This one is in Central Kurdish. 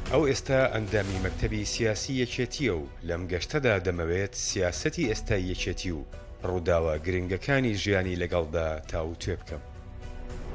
ئەو ئێستا ئەندامی مەکتەبی سیاسی یەکێتیە و لەم گەشتەدا دەمەوێت سیاسەتی ئێستای یەکێتی و ڕووداوە گرنگەکانی ژیانی لەگەڵدا تاوتوێ بکەم.